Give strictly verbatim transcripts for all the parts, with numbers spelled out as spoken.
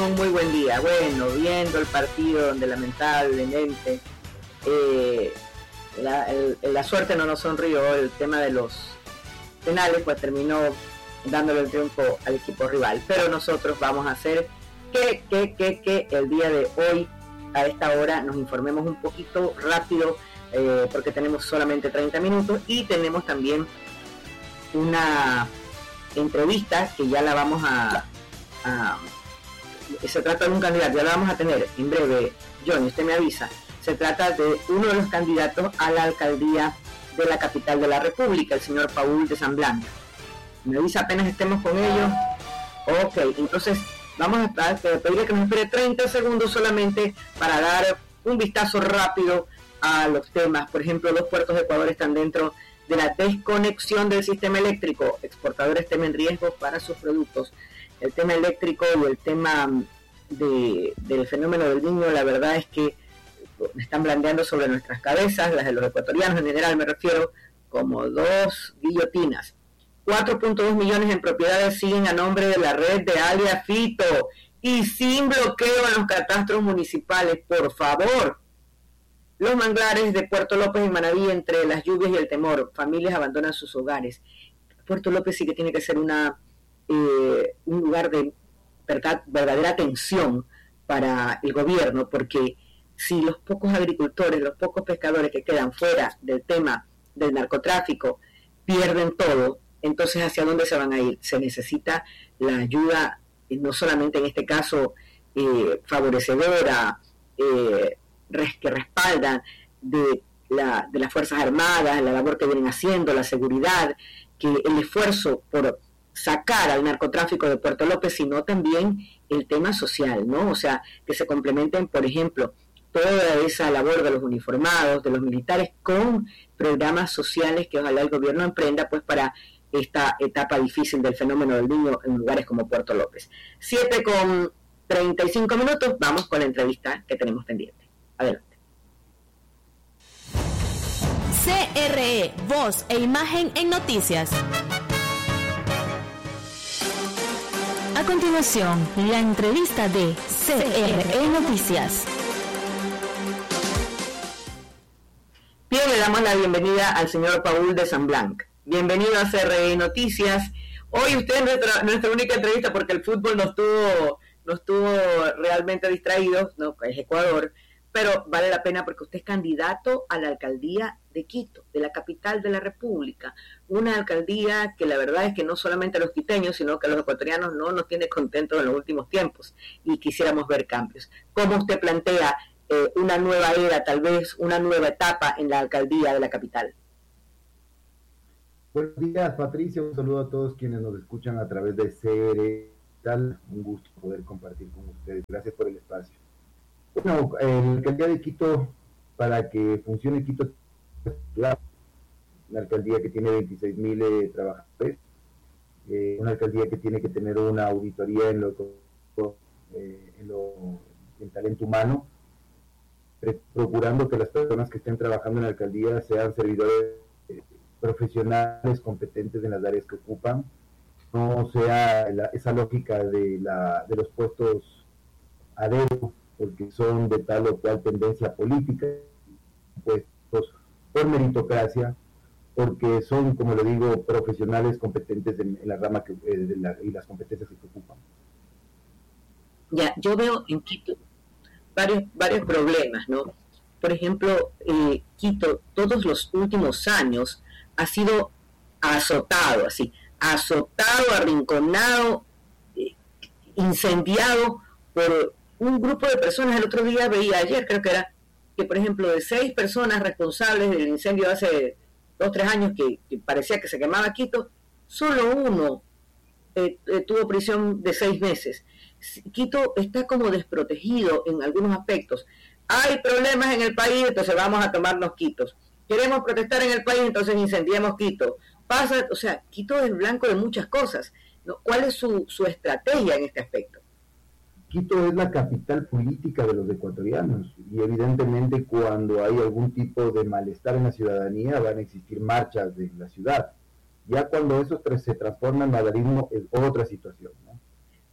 Muy buen día. Bueno, viendo el partido donde lamentablemente eh, la, el, la suerte no nos sonrió, el tema de los penales pues terminó dándole el triunfo al equipo rival, pero nosotros vamos a hacer que, que, que, que el día de hoy a esta hora nos informemos un poquito rápido eh, porque tenemos solamente treinta minutos y tenemos también una entrevista que ya la vamos a, a se trata de un candidato, ya lo vamos a tener en breve, Johnny, usted me avisa. Se trata de uno de los candidatos a la alcaldía de la capital de la República, el señor Paul de San Blanca. Me avisa apenas estemos con ellos. Ok, entonces vamos a estar, pedirle que nos espere treinta segundos solamente para dar un vistazo rápido a los temas. Por ejemplo, los puertos de Ecuador están dentro de la desconexión del sistema eléctrico. Exportadores temen riesgos para sus productos. El tema eléctrico y el tema de, del fenómeno del Niño, la verdad es que están blandeando sobre nuestras cabezas, las de los ecuatorianos en general me refiero, como dos guillotinas. cuatro punto dos millones en propiedades siguen a nombre de la red de alias Fito y sin bloqueo en los catastros municipales, por favor. Los manglares de Puerto López y Manaví, entre las lluvias y el temor, familias abandonan sus hogares. Puerto López sí que tiene que ser una Eh, un lugar de verdad, verdadera tensión para el gobierno, porque si los pocos agricultores, los pocos pescadores que quedan fuera del tema del narcotráfico pierden todo, entonces ¿hacia dónde se van a ir? Se necesita la ayuda, no solamente en este caso eh, favorecedora, eh, res, que respaldan de, la, de las Fuerzas Armadas, la labor que vienen haciendo, la seguridad, que el esfuerzo por sacar al narcotráfico de Puerto López, sino también el tema social, ¿no? O sea, que se complementen, por ejemplo, toda esa labor de los uniformados, de los militares, con programas sociales que ojalá el gobierno emprenda, pues, para esta etapa difícil del fenómeno del Niño en lugares como Puerto López. siete con treinta y cinco minutos, vamos con la entrevista que tenemos pendiente. Adelante. C R E, voz e imagen en noticias. A continuación, la entrevista de C R E Noticias. Bien, le damos la bienvenida al señor Paul de San Blanca. Bienvenido a C R E Noticias. Hoy usted es nuestra, nuestra única entrevista porque el fútbol nos tuvo, nos tuvo realmente distraídos, ¿no? Es Ecuador, pero vale la pena porque usted es candidato a la alcaldía de Quito, de la capital de la República, una alcaldía que la verdad es que no solamente a los quiteños, sino que a los ecuatorianos no nos tiene contentos en los últimos tiempos y quisiéramos ver cambios. ¿Cómo usted plantea eh, una nueva era, tal vez una nueva etapa en la alcaldía de la capital? Buenos días, Patricia, un saludo a todos quienes nos escuchan a través de C R E, tal, un gusto poder compartir con ustedes, gracias por el espacio. Bueno, la alcaldía de Quito, para que funcione Quito, una alcaldía que tiene veintiséis mil eh, trabajadores, eh, una alcaldía que tiene que tener una auditoría en lo, eh, en lo en talento humano, pre- procurando que las personas que estén trabajando en la alcaldía sean servidores eh, profesionales, competentes en las áreas que ocupan, no sea la, esa lógica de, la, de los puestos a dedo, porque son de tal o cual tendencia política, puestos por meritocracia, porque son, como le digo, profesionales competentes en, en la rama que, eh, de la, y las competencias que ocupan. Ya, yo veo en Quito varios, varios problemas, ¿no? Por ejemplo, eh, Quito todos los últimos años ha sido azotado, así, azotado, arrinconado, eh, incendiado por un grupo de personas. El otro día veía, ayer creo que era, que por ejemplo de seis personas responsables del incendio de hace dos, tres años que, que parecía que se quemaba Quito, solo uno eh, eh, tuvo prisión de seis meses. Quito está como desprotegido en algunos aspectos. Hay problemas en el país, entonces vamos a tomarnos Quitos. Queremos protestar en el país, entonces incendiamos Quito. Pasa, o sea, Quito es blanco de muchas cosas, ¿no? ¿Cuál es su, su estrategia en este aspecto? Quito es la capital política de los ecuatorianos y evidentemente cuando hay algún tipo de malestar en la ciudadanía van a existir marchas de la ciudad. Ya cuando eso se transforma en vandalismo es otra situación, ¿no?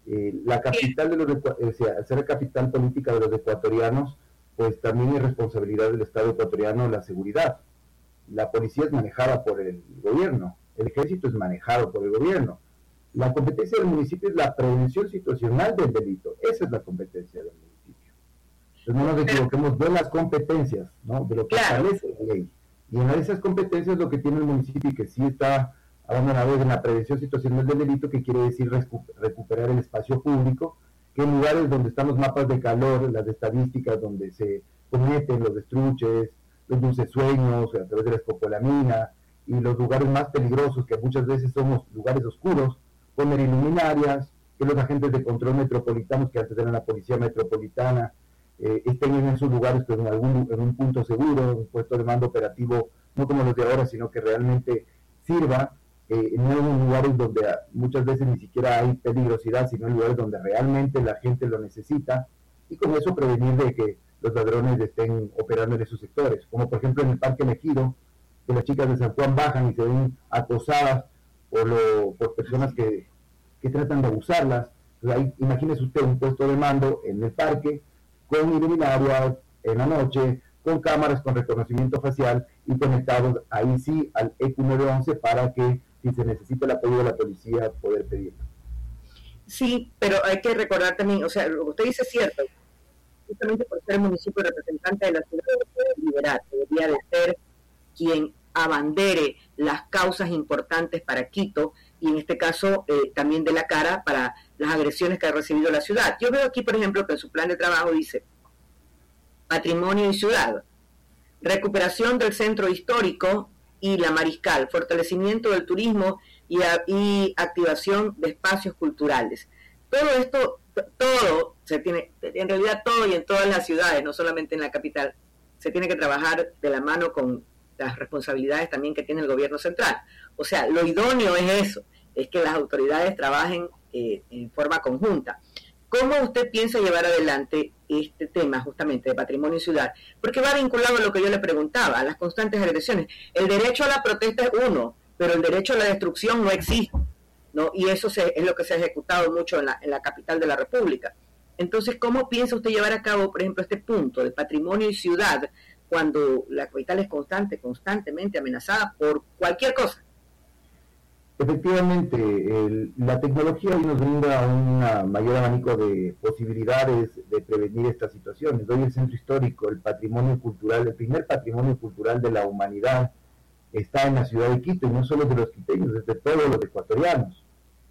Eh, la capital de los, o sea, al ser la capital política de los ecuatorianos, pues también es responsabilidad del Estado ecuatoriano la seguridad. La policía es manejada por el gobierno, el ejército es manejado por el gobierno. La competencia del municipio es la prevención situacional del delito, esa es la competencia del municipio. Entonces no nos equivoquemos de las competencias, ¿no? De lo que establece la ley. Y en esas competencias lo que tiene el municipio y que sí está abandonado es en la prevención situacional del delito, que quiere decir recu- recuperar el espacio público, que en lugares donde están los mapas de calor, las estadísticas donde se cometen los destruches, los dulces sueños, a través de la escopolamina, y los lugares más peligrosos, que muchas veces somos lugares oscuros, poner iluminarias, que los agentes de control metropolitanos, que antes eran la policía metropolitana, eh, estén en esos lugares, pero en, algún, en un punto seguro, un puesto de mando operativo, no como los de ahora, sino que realmente sirva, eh, no en lugares donde muchas veces ni siquiera hay peligrosidad, sino en lugares donde realmente la gente lo necesita, y con eso prevenir de que los ladrones estén operando en esos sectores, como por ejemplo en el Parque Mejido, que las chicas de San Juan bajan y se ven acosadas por, lo, por personas que, que tratan de abusarlas. Entonces, ahí, imagínese usted un puesto de mando en el parque, con iluminarias en la noche, con cámaras con reconocimiento facial y conectados ahí sí al E Q nueve once para que si se necesita el apoyo de la policía poder pedirlo. Sí, pero hay que recordar también, o sea, lo que usted dice es cierto, justamente por ser el municipio representante de la ciudad de poder liberar, debería de ser quien abandere las causas importantes para Quito y en este caso eh, también de la cara para las agresiones que ha recibido la ciudad. Yo veo aquí, por ejemplo, que en su plan de trabajo dice patrimonio y ciudad, recuperación del centro histórico y la Mariscal, fortalecimiento del turismo y, a, y activación de espacios culturales. Todo esto, todo se tiene, en realidad todo y en todas las ciudades, no solamente en la capital, se tiene que trabajar de la mano con las responsabilidades también que tiene el gobierno central. O sea, lo idóneo es eso, es que las autoridades trabajen eh, en forma conjunta. ¿Cómo usted piensa llevar adelante este tema justamente de patrimonio y ciudad? Porque va vinculado a lo que yo le preguntaba, a las constantes agresiones. El derecho a la protesta es uno, pero el derecho a la destrucción no existe, ¿no? Y eso se, es lo que se ha ejecutado mucho en la, en la capital de la República. Entonces, ¿cómo piensa usted llevar a cabo, por ejemplo, este punto de patrimonio y ciudad cuando la capital es constante, constantemente amenazada por cualquier cosa? Efectivamente, el, la tecnología hoy nos brinda un mayor abanico de posibilidades de prevenir estas situaciones. Hoy el centro histórico, el patrimonio cultural, el primer patrimonio cultural de la humanidad está en la ciudad de Quito, y no solo de los quiteños, es de todos los ecuatorianos.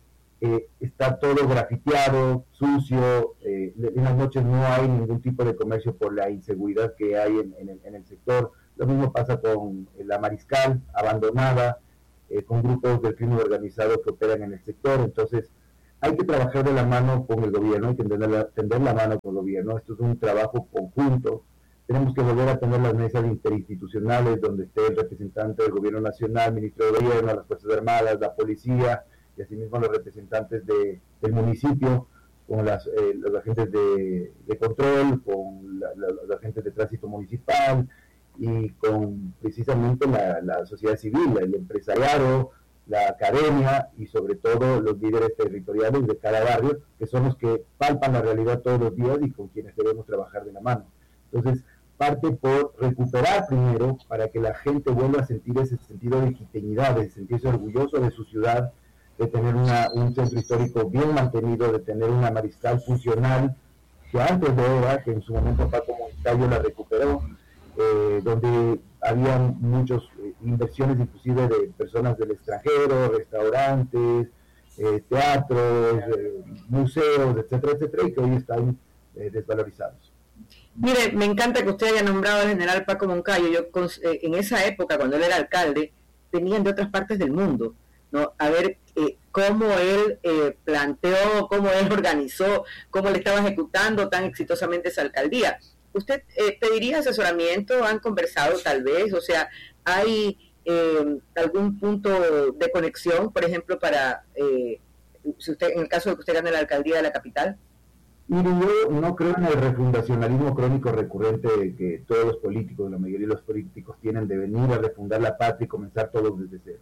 Eh, está todo grafiteado, sucio, eh, en las noches no hay ningún tipo de comercio por la inseguridad que hay en, en, el, en el sector. Lo mismo pasa con la Mariscal, abandonada, eh, con grupos del crimen organizado que operan en el sector. Entonces hay que trabajar de la mano con el gobierno, hay que tender la, tender la mano con el gobierno. Esto es un trabajo conjunto. Tenemos que volver a tener las mesas interinstitucionales donde esté el representante del gobierno nacional, ministro de gobierno, las Fuerzas Armadas, la policía, y asimismo los representantes de, del municipio, con las, eh, los agentes de, de control, con la, la, los agentes de tránsito municipal y con precisamente la, la sociedad civil, el empresariado, la academia y sobre todo los líderes territoriales de cada barrio, que son los que palpan la realidad todos los días y con quienes debemos trabajar de la mano. Entonces, parte por recuperar primero para que la gente vuelva a sentir ese sentido de quiteñidad, de sentirse orgulloso de su ciudad, de tener una, un centro histórico bien mantenido, de tener una Mariscal funcional, que antes de ahora, que en su momento Paco Moncayo la recuperó, eh, donde había muchas eh, inversiones inclusive de personas del extranjero, restaurantes, eh, teatros, eh, museos, etcétera, etcétera, y que hoy están eh, desvalorizados. Mire, me encanta que usted haya nombrado al general Paco Moncayo. Yo eh, en esa época, cuando él era alcalde, venían de otras partes del mundo, ¿no? A ver eh, cómo él eh, planteó, cómo él organizó, cómo le estaba ejecutando tan exitosamente esa alcaldía. ¿Usted eh, pediría asesoramiento? ¿Han conversado tal vez? O sea, ¿hay eh, algún punto de conexión, por ejemplo, para, eh, si usted, en el caso de que usted gane la alcaldía de la capital? Mire, yo no creo en el refundacionalismo crónico recurrente que todos los políticos, la mayoría de los políticos tienen de venir a refundar la patria y comenzar todos desde cero.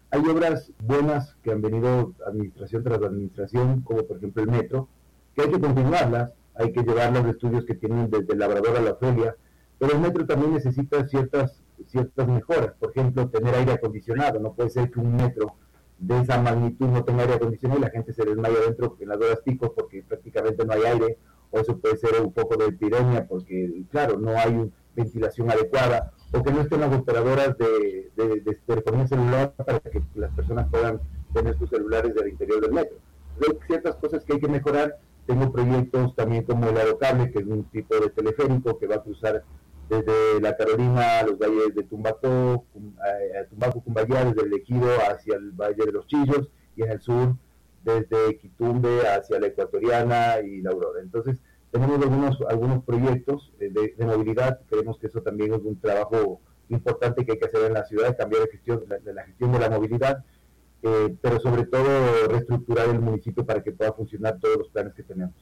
Hay obras buenas que han venido administración tras administración, como por ejemplo el metro, que hay que continuarlas, hay que llevar los estudios que tienen desde el Labrador a la Ofelia, pero el metro también necesita ciertas, ciertas mejoras, por ejemplo, tener aire acondicionado. No puede ser que un metro de esa magnitud no tenga aire acondicionado y la gente se desmaya dentro en las horas pico porque prácticamente no hay aire, o eso puede ser un poco de epidemia porque, claro, no hay ventilación adecuada, o que no estén las operadoras de, de, de telefonía celular para que las personas puedan tener sus celulares del interior del metro. Hay ciertas cosas que hay que mejorar. Tengo proyectos también como el Aerocable, que es un tipo de teleférico que va a cruzar desde la Carolina a los valles de Tumbacó, a Tumbaco, Cumbayá, desde el Ejido hacia el Valle de los Chillos, y en el sur desde Quitumbe hacia la Ecuatoriana y la Aurora. Entonces, tenemos algunos, algunos proyectos de, de movilidad. Creemos que eso también es un trabajo importante que hay que hacer en la ciudad, cambiar de, gestión, de la gestión de la movilidad, eh, pero sobre todo reestructurar el municipio para que pueda funcionar todos los planes que tenemos.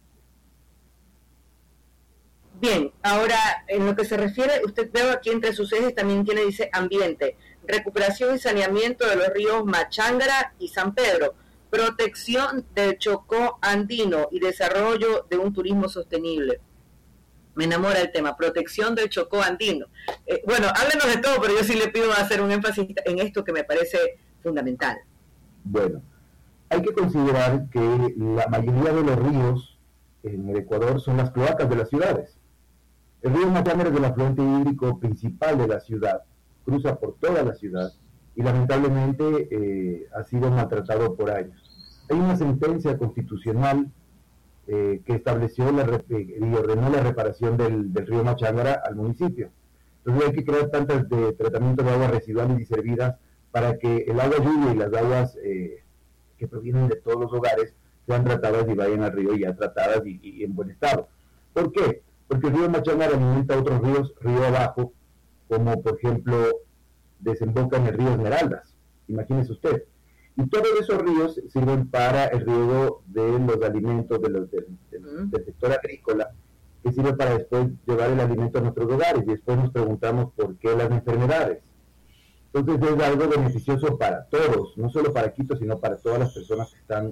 Bien, ahora en lo que se refiere, usted veo aquí entre sus ejes también tiene, dice, ambiente, recuperación y saneamiento de los ríos Machángara y San Pedro, protección del Chocó andino y desarrollo de un turismo sostenible. Me enamora el tema, protección del Chocó andino. Eh, bueno, háblenos de todo, pero yo sí le pido hacer un énfasis en esto que me parece fundamental. Bueno, hay que considerar que la mayoría de los ríos en el Ecuador son las cloacas de las ciudades. El río Machángara es el afluente hídrico principal de la ciudad, cruza por toda la ciudad y lamentablemente eh, ha sido maltratado por años. Hay una sentencia constitucional eh, que estableció la, eh, y ordenó la reparación del, del río Machángara al municipio. Entonces hay que crear plantas de tratamiento de aguas residuales y servidas para que el agua lluvia y las aguas eh, que provienen de todos los hogares sean tratadas y vayan al río ya tratadas y, y en buen estado. ¿Por qué? Porque el río Machángara alimenta otros ríos río abajo, como por ejemplo desemboca en el río Esmeraldas, imagínese usted. Y todos esos ríos sirven para el riego de los alimentos de los, del, del, del sector agrícola, que sirve para después llevar el alimento a nuestros hogares, y después nos preguntamos por qué las enfermedades. Entonces es algo beneficioso para todos, no solo para Quito, sino para todas las personas que están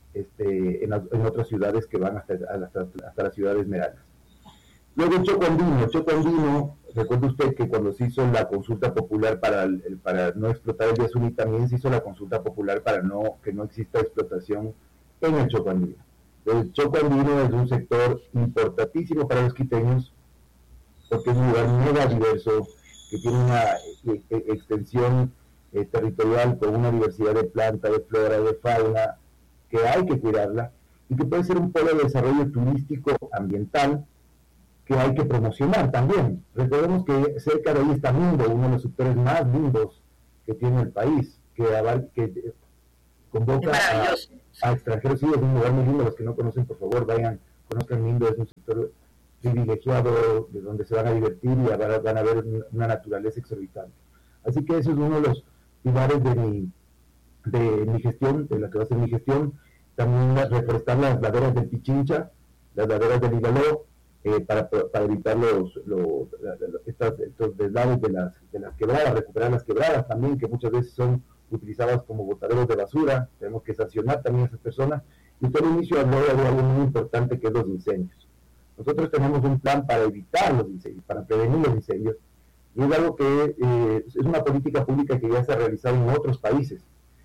este, en, en otras ciudades que van hasta, hasta, hasta la ciudad de Esmeraldas. Luego el Chocó andino. El Chocó andino, recuerde usted que cuando se hizo la consulta popular para, el, para no explotar el Yasuní, también se hizo la consulta popular para no que no exista explotación en el Chocó andino. El Chocó andino es un sector importantísimo para los quiteños, porque es un lugar mega diverso, que tiene una e, e, extensión eh, territorial con una diversidad de plantas, de flora, de fauna, que hay que cuidarla, y que puede ser un polo de desarrollo turístico ambiental, que hay que promocionar también. Recordemos que cerca de ahí está Mindo, uno de los sectores más lindos que tiene el país, que, que convoca a, a extranjeros. Sí, es un lugar muy lindo. Los que no conocen, por favor, vayan, conozcan Mindo. Es un sector privilegiado de donde se van a divertir y van a ver una naturaleza exorbitante. Así que eso es uno de los pilares de mi, de mi gestión, de la que va a ser mi gestión. También reforestar las laderas del Pichincha, las laderas del Igaló, Eh, para, para evitar los, los, estas, estos deslaves de las, de las quebradas, recuperar las quebradas también, que muchas veces son utilizadas como botaderos de basura. Tenemos que sancionar también a esas personas. Y usted al inicio habló de algo muy importante, que es los incendios. Nosotros tenemos un plan para evitar los incendios, para prevenir los incendios, y es algo que eh, es una política pública que ya se ha realizado en otros países.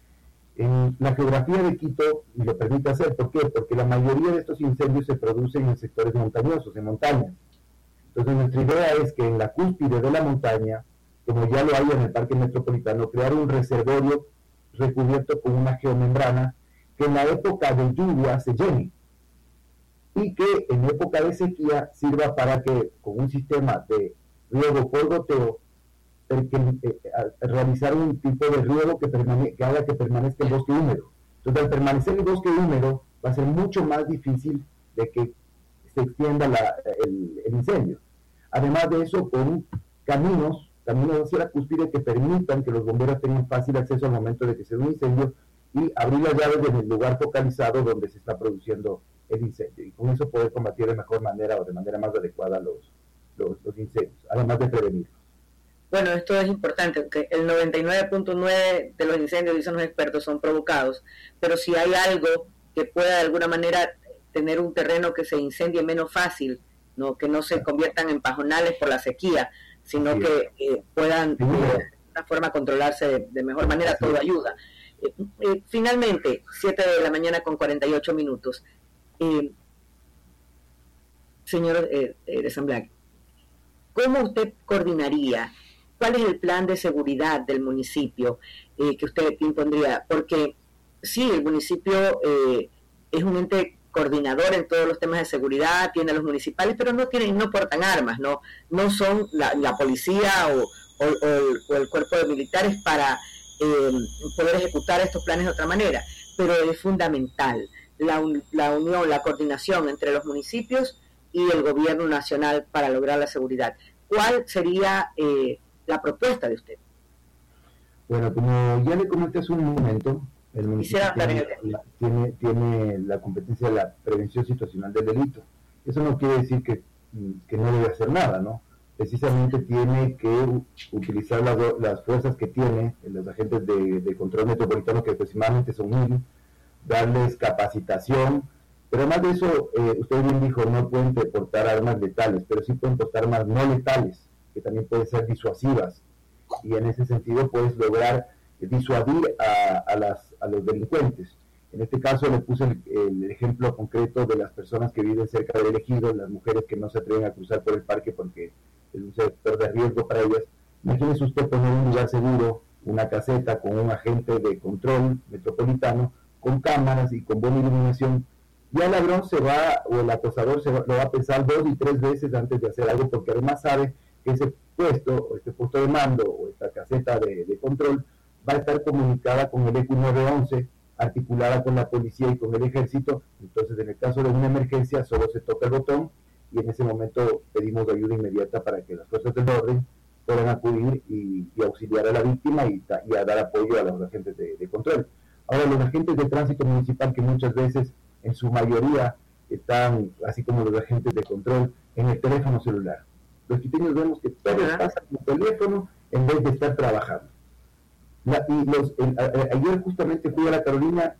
En la geografía de Quito lo permite hacer. ¿Por qué? Porque la mayoría de estos incendios se producen en sectores montañosos, en montañas. Entonces nuestra idea es que en la cúspide de la montaña, como ya lo hay en el Parque Metropolitano, crear un reservorio recubierto con una geomembrana que en la época de lluvia se llene y que en época de sequía sirva para que con un sistema de riego por goteo que, eh, realizar un tipo de riego que, permane- que haga que permanezca el bosque húmedo. Entonces, al permanecer el bosque húmedo, va a ser mucho más difícil de que se extienda la, el, el incendio. Además de eso, con caminos, caminos hacia la cúspide que permitan que los bomberos tengan fácil acceso al momento de que se dé un incendio y abrir las llaves en el lugar focalizado donde se está produciendo el incendio. Y con eso poder combatir de mejor manera o de manera más adecuada los, los, los incendios, además de prevenirlos. bueno, esto es importante, porque el noventa y nueve punto nueve de los incendios, dicen los expertos, son provocados, pero si hay algo que pueda de alguna manera tener un terreno que se incendie menos fácil, no que no se conviertan en pajonales por la sequía, sino sí. que eh, puedan sí. eh, de una forma controlarse de, de mejor manera, sí. todo ayuda. Eh, eh, finalmente, siete de la mañana con cuarenta y ocho minutos. Eh, señor eh, eh, de San Blas, ¿cómo usted coordinaría? ¿Cuál es el plan de seguridad del municipio eh, que usted impondría? Porque sí, el municipio eh, es un ente coordinador en todos los temas de seguridad, tiene a los municipales, pero no tienen, no portan armas, no, no son la, la policía o, o, o, el, o el cuerpo de militares para eh, poder ejecutar estos planes de otra manera, pero es fundamental la, la unión, la coordinación entre los municipios y el gobierno nacional para lograr la seguridad. ¿Cuál sería eh, la propuesta de usted? Bueno, como ya le comenté hace un momento, el municipio tiene, la, tiene, tiene la competencia de la prevención situacional del delito. Eso no quiere decir que, que no debe hacer nada, ¿no? Precisamente tiene que utilizar las, las fuerzas que tiene los agentes de, de control metropolitano, que aproximadamente son mil, darles capacitación, pero además de eso, eh, usted bien dijo, no pueden portar armas letales, pero sí pueden portar armas no letales, que también pueden ser disuasivas, y en ese sentido puedes lograr disuadir a, a, las, a los delincuentes. En este caso le puse el, el ejemplo concreto de las personas que viven cerca del ejido, las mujeres que no se atreven a cruzar por el parque porque es un sector de riesgo para ellas. Imagínese usted poner un lugar seguro, una caseta con un agente de control metropolitano, con cámaras y con buena iluminación. Ya el ladrón se va, o el acosador se va, lo va a pensar dos y tres veces antes de hacer algo, porque además sabe que ese puesto, o este puesto de mando, o esta caseta de, de control, va a estar comunicada con el E Q nueve once, articulada con la policía y con el ejército. Entonces, en el caso de una emergencia, solo se toca el botón y en ese momento pedimos ayuda inmediata para que las fuerzas del orden puedan acudir y, y auxiliar a la víctima y, y a dar apoyo a los agentes de, de control. Ahora, los agentes de tránsito municipal, que muchas veces, en su mayoría, están, así como los agentes de control, en el teléfono celular. Los quiteños vemos que todos pasan con el teléfono en vez de estar trabajando. La, y los, el, a, a, ayer justamente fui a la Carolina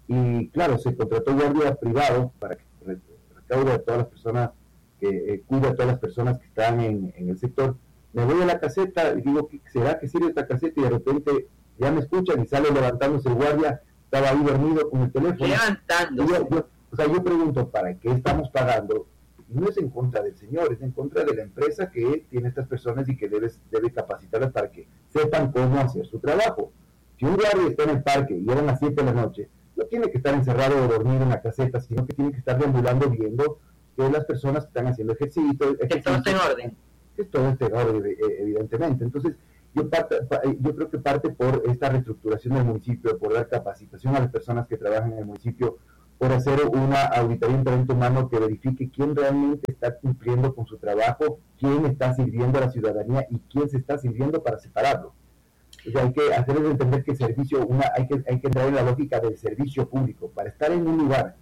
y claro, se contrató guardia privado para que recaude a todas las personas, que eh, cuide a todas las personas que están en, en el sector. Me voy a la caseta y digo, ¿será que sirve esta caseta? Y de repente ya me escuchan y sale levantándose el guardia, estaba ahí dormido con el teléfono. Levantándose. Yo, yo, o sea, yo pregunto, ¿para qué estamos pagando? Y no es en contra del señor, es en contra de la empresa que tiene estas personas y que debe, debe capacitarlas para que sepan cómo hacer su trabajo. Si un guardia está en el parque y eran las siete de la noche, no tiene que estar encerrado o dormido en la caseta, sino que tiene que estar deambulando viendo que las personas están haciendo ejercicio. ejercicio que todo esté en orden. Que todo esté en orden, evidentemente. Entonces, yo, parte, yo creo que parte por esta reestructuración del municipio, por dar capacitación a las personas que trabajan en el municipio, por hacer una auditoría en talento humano que verifique quién realmente está cumpliendo con su trabajo, quién está sirviendo a la ciudadanía y quién se está sirviendo para separarlo. O sea, hay que hacerles entender que el servicio, una, hay que hay que entrar en la lógica del servicio público. Para estar en un lugar,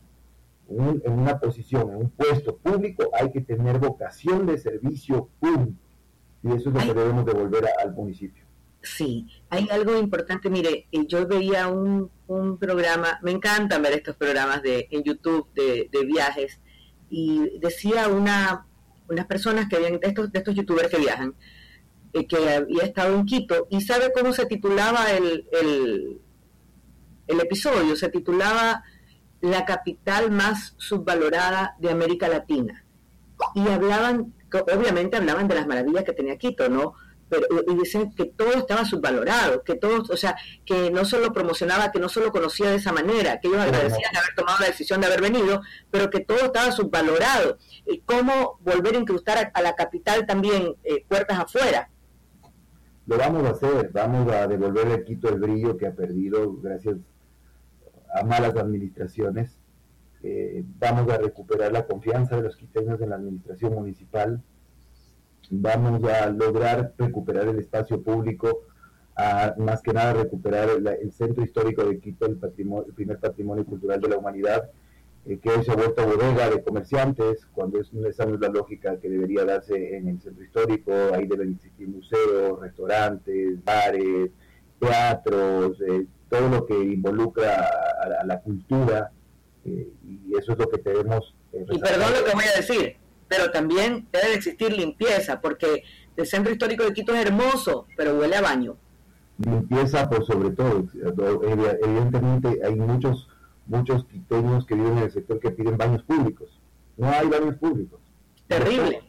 un, en una posición, en un puesto público, hay que tener vocación de servicio público. Y eso es lo que debemos devolver a, al municipio. Sí, hay algo importante, mire, yo veía un, un programa, me encantan ver estos programas de en YouTube de, de viajes, y decía una unas personas que habían, de estos, de estos youtubers que viajan, eh, que había estado en Quito, y sabe cómo se titulaba el, el, el episodio, se titulaba La capital más subvalorada de América Latina, y hablaban, obviamente hablaban de las maravillas que tenía Quito, ¿no? Pero, y dicen que todo estaba subvalorado, que todo, o sea, que no solo promocionaba, que no solo conocía de esa manera, que ellos agradecían haber tomado la decisión de haber venido, pero que todo estaba subvalorado. ¿Y cómo volver a incrustar a, a la capital también eh, puertas afuera? Lo vamos a hacer, vamos a devolverle a Quito el brillo que ha perdido gracias a malas administraciones. Eh, vamos a recuperar la confianza de los quiteños en la administración municipal. Vamos a lograr recuperar el espacio público, a, más que nada recuperar el, el centro histórico de Quito, el, patrimonio, el primer patrimonio cultural de la humanidad, eh, que hoy se ha vuelto bodega de comerciantes, cuando es, esa no es la lógica que debería darse en el centro histórico. Ahí deben existir museos, restaurantes, bares, teatros, eh, todo lo que involucra a, a la cultura, eh, y eso es lo que tenemos. Eh, y perdón lo que voy a decir, pero también debe existir limpieza, porque el centro histórico de Quito es hermoso, pero huele a baño. Limpieza por sobre todo. Evidentemente hay muchos muchos quiteños que viven en el sector que piden baños públicos. No hay baños públicos. Terrible.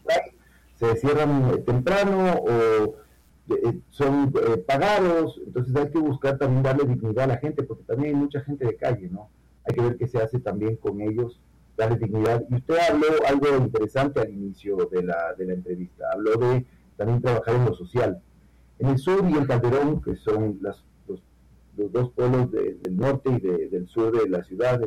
Se cierran temprano o eh, son eh, pagados, entonces hay que buscar también darle dignidad a la gente, porque también hay mucha gente de calle, ¿no? Hay que ver qué se hace también con ellos, darle dignidad. Y usted habló algo interesante al inicio de la, de la entrevista, habló de también trabajar en lo social. En el sur y en Calderón, que son las, los, los dos pueblos de, del norte y de, del sur de la ciudad,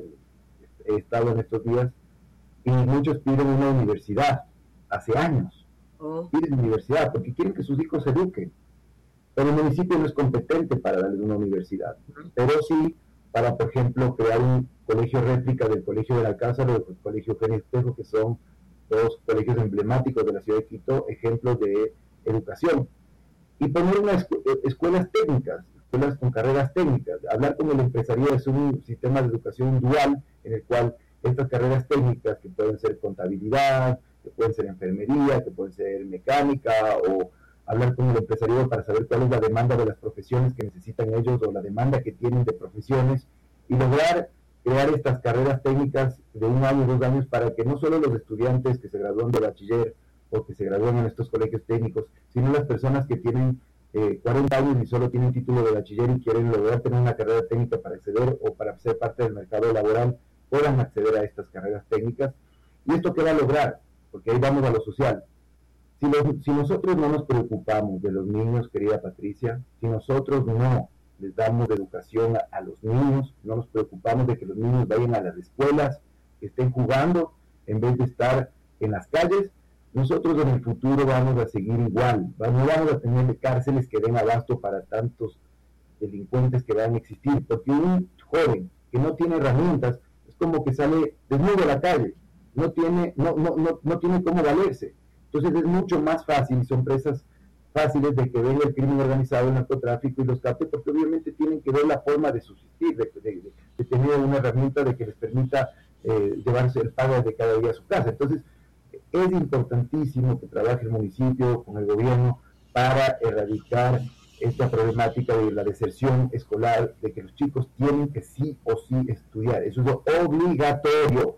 he estado en estos días, y muchos piden una universidad, hace años, oh. piden universidad, porque quieren que sus hijos se eduquen. Pero el municipio no es competente para darles una universidad, uh-huh. pero sí para, por ejemplo, crear un colegio réplica del Colegio del Alcázar o del Colegio Eugenio Espejo, que son dos colegios emblemáticos de la ciudad de Quito, ejemplos de educación. Y poner unas escuelas técnicas, escuelas con carreras técnicas. Hablar con el empresariado es un sistema de educación dual en el cual estas carreras técnicas, que pueden ser contabilidad, que pueden ser enfermería, que pueden ser mecánica, o hablar con el empresariado para saber cuál es la demanda de las profesiones que necesitan ellos o la demanda que tienen de profesiones, y lograr crear estas carreras técnicas de un año, dos años, para que no solo los estudiantes que se gradúan de bachiller o que se gradúan en estos colegios técnicos, sino las personas que tienen eh, cuarenta años y solo tienen título de bachiller y quieren lograr tener una carrera técnica para acceder o para ser parte del mercado laboral, puedan acceder a estas carreras técnicas. ¿Y esto qué va a lograr? Porque ahí vamos a lo social. Si, los, si nosotros no nos preocupamos de los niños, querida Patricia, si nosotros no les damos educación a, a los niños, no nos preocupamos de que los niños vayan a las escuelas, que estén jugando, en vez de estar en las calles, nosotros en el futuro vamos a seguir igual, no vamos a tener cárceles que den abasto para tantos delincuentes que van a existir, porque un joven que no tiene herramientas es como que sale desnudo a la calle, no tiene, no, no, no, no tiene cómo valerse. Entonces es mucho más fácil, y son presas fáciles de que venga el crimen organizado, el narcotráfico y los capte, porque obviamente tienen que ver la forma de subsistir, de, de, de, de tener una herramienta de que les permita eh, llevarse el pago de cada día a su casa. Entonces es importantísimo que trabaje el municipio con el gobierno para erradicar esta problemática de la deserción escolar, de que los chicos tienen que sí o sí estudiar. Eso es lo obligatorio.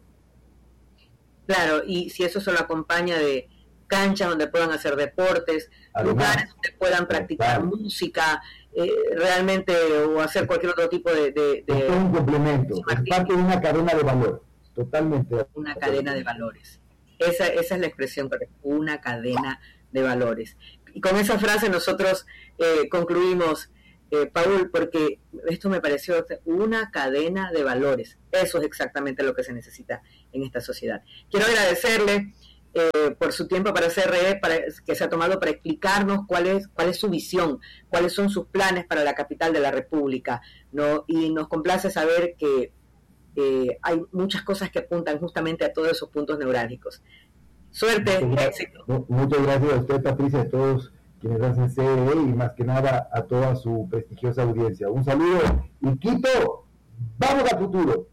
Claro, y si eso se lo acompaña de canchas donde puedan hacer deportes, además, lugares donde puedan practicar claro. música, eh, realmente, o hacer cualquier otro tipo de... de, de es un complemento, es parte de una cadena de valor, totalmente. Una cadena de valores. Esa, esa es la expresión correcta, una cadena de valores. Y con esa frase nosotros eh, concluimos, eh, Paul, porque esto me pareció una cadena de valores. Eso es exactamente lo que se necesita en esta sociedad. Quiero agradecerle eh, por su tiempo para C R E, para, que se ha tomado para explicarnos cuál es, cuál es su visión, cuáles son sus planes para la capital de la República, ¿no? Y nos complace saber que Eh, hay muchas cosas que apuntan justamente a todos esos puntos neurálgicos. Suerte, muchas, éxito. Muchas gracias a usted, Patricia, a todos quienes hacen C R E y más que nada a toda su prestigiosa audiencia. Un saludo y Quito, vamos al futuro.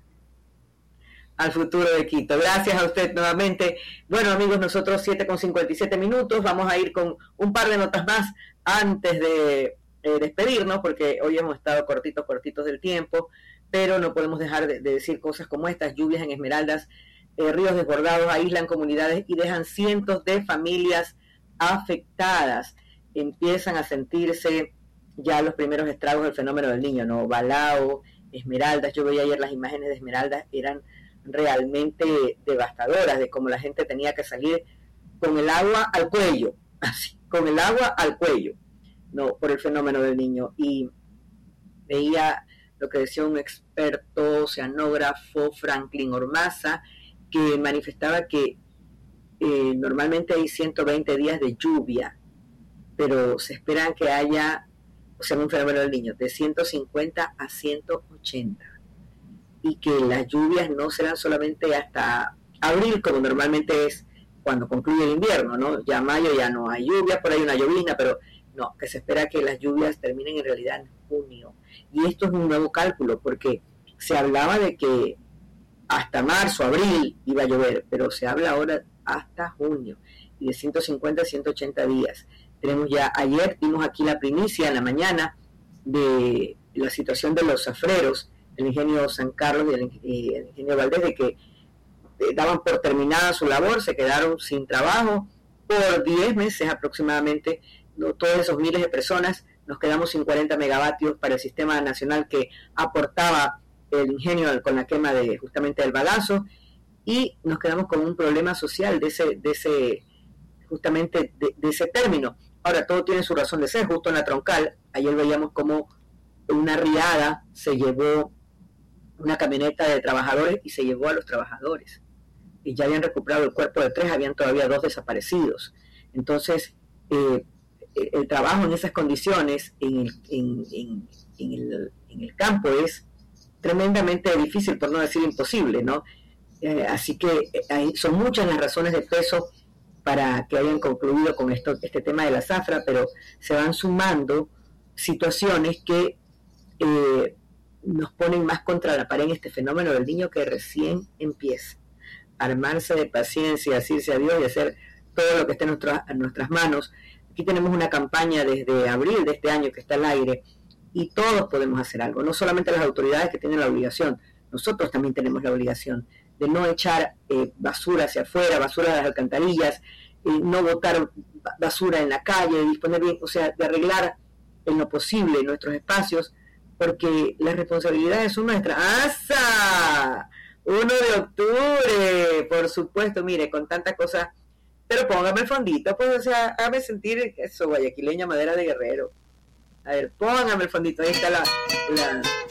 Al futuro de Quito. Gracias a usted nuevamente. Bueno, amigos, nosotros siete con cincuenta y siete minutos, vamos a ir con un par de notas más antes de eh, despedirnos, porque hoy hemos estado cortitos, cortitos del tiempo, pero no podemos dejar de, de decir cosas como estas: lluvias en Esmeraldas, eh, ríos desbordados aíslan comunidades y dejan cientos de familias afectadas. Empiezan a sentirse ya los primeros estragos del fenómeno del Niño, ¿no? Balao, Esmeraldas, yo veía ayer las imágenes de Esmeraldas, eran realmente devastadoras, de cómo la gente tenía que salir con el agua al cuello, así, con el agua al cuello, no, por el fenómeno del Niño. Y veía lo que decía un experto oceanógrafo, Franklin Ormaza, que manifestaba que eh, normalmente hay ciento veinte días de lluvia, pero se esperan que haya, o sea, un fenómeno del Niño, de ciento cincuenta a ciento ochenta. y que las lluvias no serán solamente hasta abril, como normalmente es cuando concluye el invierno, ¿no? Ya mayo ya no hay lluvia, por ahí una llovizna, pero no, que se espera que las lluvias terminen en realidad en junio. Y esto es un nuevo cálculo, porque se hablaba de que hasta marzo, abril iba a llover, pero se habla ahora hasta junio, y de ciento cincuenta a ciento ochenta días. Tenemos ya, ayer vimos aquí la primicia en la mañana de la situación de los zafreros, el ingenio San Carlos y el, y el ingenio Valdés, de que eh, daban por terminada su labor, se quedaron sin trabajo por diez meses aproximadamente, ¿no? Todos esos miles de personas, nos quedamos sin cuarenta megavatios para el sistema nacional que aportaba el ingenio con la quema de justamente del bagazo, y nos quedamos con un problema social de ese, de ese justamente de, de ese término. Ahora, todo tiene su razón de ser. Justo en la troncal, ayer veíamos como una riada se llevó una camioneta de trabajadores y se llevó a los trabajadores, y ya habían recuperado el cuerpo de tres, habían todavía dos desaparecidos. Entonces, eh, el trabajo en esas condiciones en el, en, en, en, el, en el campo es tremendamente difícil, por no decir imposible, ¿no? Eh, así que hay, son muchas las razones de peso para que hayan concluido con esto, este tema de la zafra, pero se van sumando situaciones que eh, nos ponen más contra la pared en este fenómeno del niño que recién empieza. Armarse de paciencia, decirse adiós y hacer todo lo que esté en, nuestra, en nuestras manos. Aquí tenemos una campaña desde abril de este año que está al aire, y todos podemos hacer algo, no solamente las autoridades que tienen la obligación, nosotros también tenemos la obligación de no echar eh, basura hacia afuera, basura de las alcantarillas, eh, no botar basura en la calle, disponer bien, o sea, de arreglar en lo posible nuestros espacios, porque las responsabilidades son nuestras. ¡Asa! uno de octubre, por supuesto, mire, con tantas cosas, pero póngame el fondito, pues, o sea, hágame sentir eso, guayaquileña, madera de guerrero. A ver, póngame el fondito, ahí está la... la